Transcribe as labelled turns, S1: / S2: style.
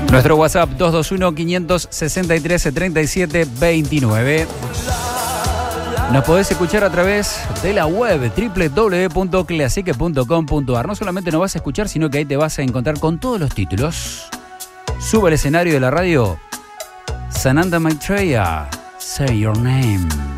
S1: Nuestro WhatsApp 221-563-3729. Nos podés escuchar a través de la web www.clasique.com.ar. No solamente nos vas a escuchar, sino que ahí te vas a encontrar con todos los títulos. Sube al escenario de la radio Sananda Maitreya, Say Your Name.